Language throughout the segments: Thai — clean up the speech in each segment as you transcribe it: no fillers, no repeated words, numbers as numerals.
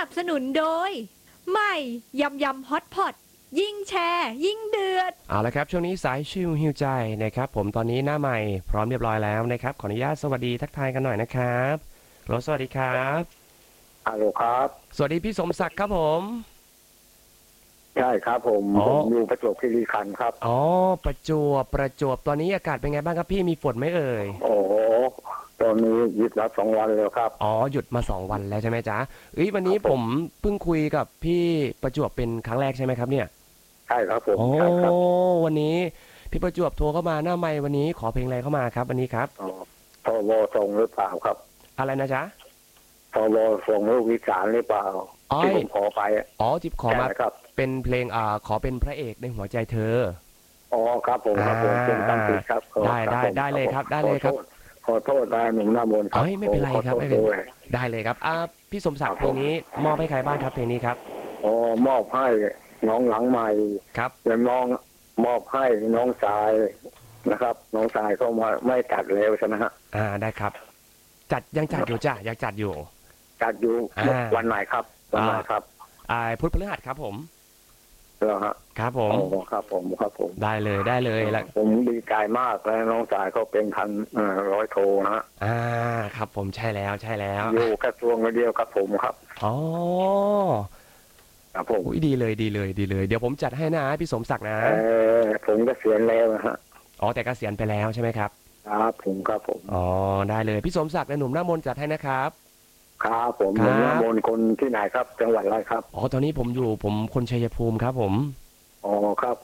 นับสนุนโดยใหม่ยำยำฮอตพอตยิ่งแชร์ยิ่งเดือดเอาละครับช่วงนี้สายชิลฮิวใจนะครับผมตอนนี้หน้าใหม่พร้อมเรียบร้อยแล้วนะครับขออนุญาตสวัสดีทักทายกันหน่อยนะครับสวัสดีครับฮัลโหลครับสวัสดีพี่สมศักดิ์ครับผมใช่ครับผมอยู่ประจวบคีรีขันธ์ครับอ๋อประจวบตอนนี้อากาศเป็นไงบ้างครับพี่มีฝนไหมเอ่ยโอ้โหตอนนี้หยุดมา2 วันแล้วครับอ๋อหยุดมา2 วันแล้วใช่ไหมจ๊ะวันนี้ผมเพิ่งคุยกับพี่ประจวบเป็นครั้งแรกใช่ไหมครับเนี่ยใช่ครับผมโอ้ใช่ครับวันนี้พี่ประจวบโทรเข้ามาหน้าไมค์วันนี้ขอเพลงอะไรเข้ามาครับวันนี้ครับทวส่งหรือเปล่าครับอะไรนะจ๊ะทวส่งลูกวิสานหรือเปล่าที่ผมขอไปจิบขอมาครับเป็นเพลงขอเป็นพระเอกในหัวใจเธออ๋อครับผมครับผมเป็นตั้งติดครับได้เลยครับได้เลยครับขอโทษนะหนุ่มหน้ามนครับไม่เป็นไรครับไม่เป็นได้เลยครับพี่สมศักดิ์เพลงนี้มอบให้ใครบ้างครับเพลงนี้ครับมอบให้น้องหลังใหม่ครับและน้องมอบให้น้องชายนะครับน้องชายเขามาไม่จัดแล้วใช่ไหมฮะได้ครับยังจัดอยู่จ้ะยังจัดอยู่วันไหนครับวันไหนครับพุธพฤหัสครับผมเหรอฮะครับผมครับผมได้เลยแล้วผมดีใจมากแล้วน้องชายเขาเป็นพันร้อยโทนะฮะครับผมใช่แล้วอยู่กระทรวงเดียวกับผมครับอ๋อครับผมดีเลยเดี๋ยวผมจัดให้นะพี่สมศักดิ์นะผมเกษียณแล้วนะฮะแต่เกษียณไปแล้วใช่ไหมครับครับผมได้เลยพี่สมศักดิ์และหนุ่มหน้ามนจัดให้นะครับครับผมหนุ่มหน้ามนคนที่ไหนครับจังหวัดอะไรครับตอนนี้ผมคนชัยภูมิครับผมครับ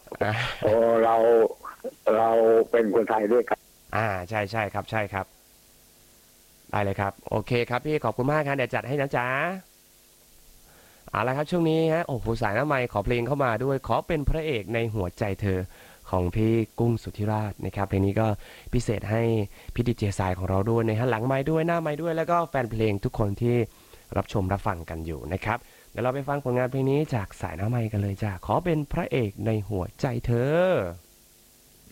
เราเป็นคนไทยด้วยครับใช่ครับได้เลยครับโอเคครับพี่ขอบคุณมากครับเดี๋ยวจัดให้นะจ๊ะเอาละครับช่วงนี้ฮะสายหน้าไมค์ขอเพลงเข้ามาด้วยขอเป็นพระเอกในหัวใจเธอของพี่กุ้งสุทธิราชนะครับเพลงนี้ก็พิเศษให้พี่ดีเจสายของเราด้วยนะฮะหลังไมค์ด้วยหน้าไมค์ด้วยแล้วก็แฟนเพลงทุกคนที่รับชมรับฟังกันอยู่นะครับเดี๋ยวเราไปฟังผลงานเพลงนี้จากสายหน้าไมค์กันเลยจ้ะขอเป็นพระเอกในหัวใจเธอ